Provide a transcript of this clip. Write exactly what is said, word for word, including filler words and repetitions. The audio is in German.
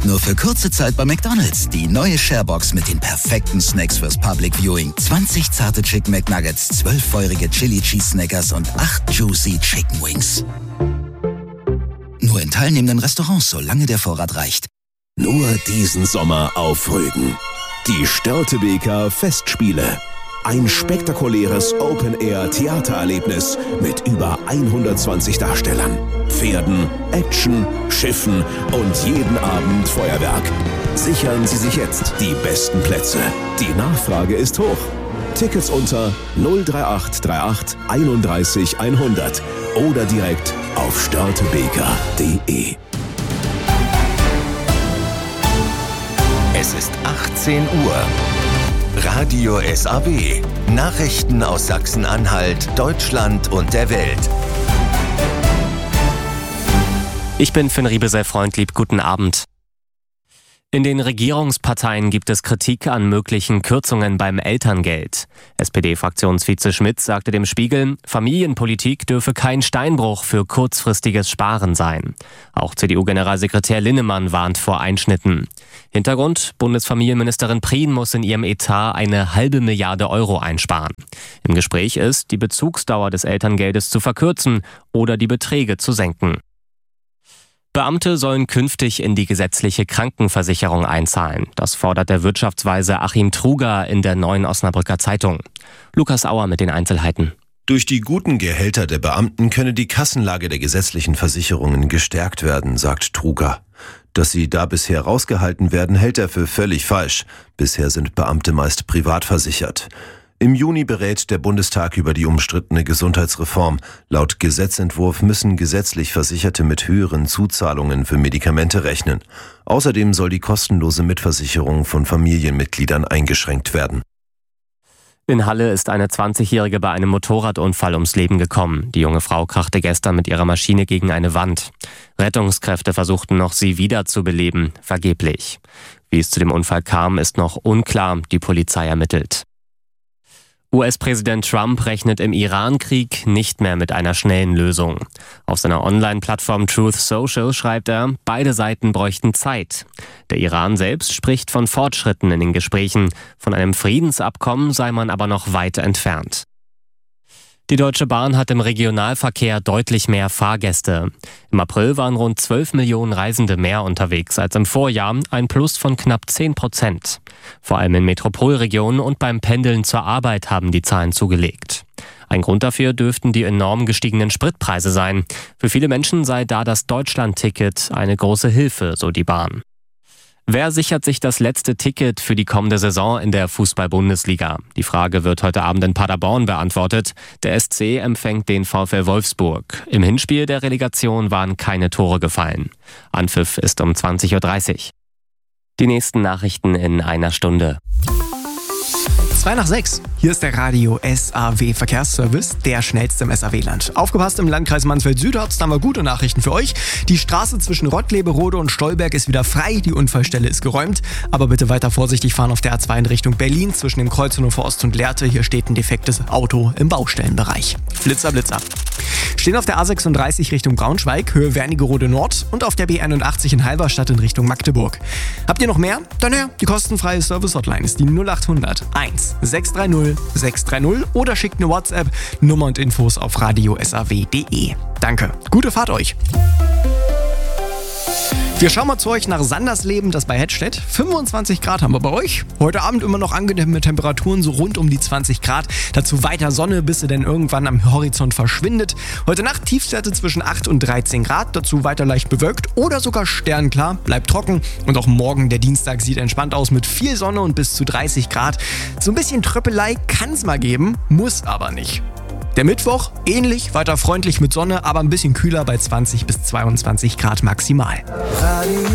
Nur für kurze Zeit bei McDonald's. Die neue Sharebox mit den perfekten Snacks fürs Public Viewing. zwanzig zarte Chicken McNuggets, zwölf feurige Chili Cheese Snackers und acht Juicy Chicken Wings. Nur in teilnehmenden Restaurants, solange der Vorrat reicht. Nur diesen Sommer auf Rügen. Die Störtebeker Festspiele. Ein spektakuläres Open-Air-Theatererlebnis mit über hundertzwanzig Darstellern, Pferden, Action, Schiffen und jeden Abend Feuerwerk. Sichern Sie sich jetzt die besten Plätze. Die Nachfrage ist hoch. Tickets unter null drei acht drei acht einunddreißig hundert oder direkt auf störtebeker punkt de. Es ist achtzehn Uhr. Radio S A W. Nachrichten aus Sachsen-Anhalt, Deutschland und der Welt. Ich bin Finn Riebesell, Freundlieb. Guten Abend. In den Regierungsparteien gibt es Kritik an möglichen Kürzungen beim Elterngeld. S P D-Fraktionsvize Schmidt sagte dem Spiegel, Familienpolitik dürfe kein Steinbruch für kurzfristiges Sparen sein. Auch C D U-Generalsekretär Linnemann warnt vor Einschnitten. Hintergrund: Bundesfamilienministerin Prien muss in ihrem Etat eine halbe Milliarde Euro einsparen. Im Gespräch ist, die Bezugsdauer des Elterngeldes zu verkürzen oder die Beträge zu senken. Beamte sollen künftig in die gesetzliche Krankenversicherung einzahlen. Das fordert der Wirtschaftsweise Achim Truger in der Neuen Osnabrücker Zeitung. Lukas Auer mit den Einzelheiten. Durch die guten Gehälter der Beamten könne die Kassenlage der gesetzlichen Versicherungen gestärkt werden, sagt Truger. Dass sie da bisher rausgehalten werden, hält er für völlig falsch. Bisher sind Beamte meist privat versichert. Im Juni berät der Bundestag über die umstrittene Gesundheitsreform. Laut Gesetzentwurf müssen gesetzlich Versicherte mit höheren Zuzahlungen für Medikamente rechnen. Außerdem soll die kostenlose Mitversicherung von Familienmitgliedern eingeschränkt werden. In Halle ist eine zwanzigjährige bei einem Motorradunfall ums Leben gekommen. Die junge Frau krachte gestern mit ihrer Maschine gegen eine Wand. Rettungskräfte versuchten noch, sie wiederzubeleben, vergeblich. Wie es zu dem Unfall kam, ist noch unklar. Die Polizei ermittelt. U S-Präsident Trump rechnet im Iran-Krieg nicht mehr mit einer schnellen Lösung. Auf seiner Online-Plattform Truth Social schreibt er, beide Seiten bräuchten Zeit. Der Iran selbst spricht von Fortschritten in den Gesprächen. Von einem Friedensabkommen sei man aber noch weit entfernt. Die Deutsche Bahn hat im Regionalverkehr deutlich mehr Fahrgäste. Im April waren rund zwölf Millionen Reisende mehr unterwegs als im Vorjahr, ein Plus von knapp zehn Prozent. Vor allem in Metropolregionen und beim Pendeln zur Arbeit haben die Zahlen zugelegt. Ein Grund dafür dürften die enorm gestiegenen Spritpreise sein. Für viele Menschen sei da das Deutschland-Ticket eine große Hilfe, so die Bahn. Wer sichert sich das letzte Ticket für die kommende Saison in der Fußball-Bundesliga? Die Frage wird heute Abend in Paderborn beantwortet. Der S C empfängt den VfL Wolfsburg. Im Hinspiel der Relegation waren keine Tore gefallen. Anpfiff ist um zwanzig Uhr dreißig. Die nächsten Nachrichten in einer Stunde. zwei nach sechs. Hier ist der Radio S A W Verkehrsservice, der schnellste im S A W-Land. Aufgepasst, im Landkreis Mansfeld-Südharz, da haben wir gute Nachrichten für euch. Die Straße zwischen Rottleberode und Stolberg ist wieder frei, die Unfallstelle ist geräumt. Aber bitte weiter vorsichtig fahren auf der A zwei in Richtung Berlin zwischen dem Kreuz Hannover Ost und Lehrte. Hier steht ein defektes Auto im Baustellenbereich. Flitzer, Blitzer. Stehen auf der A sechsunddreißig Richtung Braunschweig, Höhe Wernigerode Nord und auf der B einundachtzig in Halberstadt in Richtung Magdeburg. Habt ihr noch mehr? Dann her, die kostenfreie Service-Hotline ist die null acht hundert eins sechs drei null sechs drei null oder schickt eine WhatsApp, Nummer und Infos auf radio s a w punkt de. Danke, gute Fahrt euch. Wir schauen mal zu euch nach Sandersleben, das bei Hettstedt. fünfundzwanzig Grad haben wir bei euch. Heute Abend immer noch angenehme Temperaturen, so rund um die zwanzig Grad. Dazu weiter Sonne, bis sie dann irgendwann am Horizont verschwindet. Heute Nacht Tiefstwerte zwischen acht und dreizehn Grad, dazu weiter leicht bewölkt oder sogar sternklar. Bleibt trocken und auch morgen, der Dienstag, sieht entspannt aus mit viel Sonne und bis zu dreißig Grad. So ein bisschen Tröppelei kann es mal geben, muss aber nicht. Der Mittwoch ähnlich, weiter freundlich mit Sonne, aber ein bisschen kühler bei zwanzig bis zweiundzwanzig Grad maximal.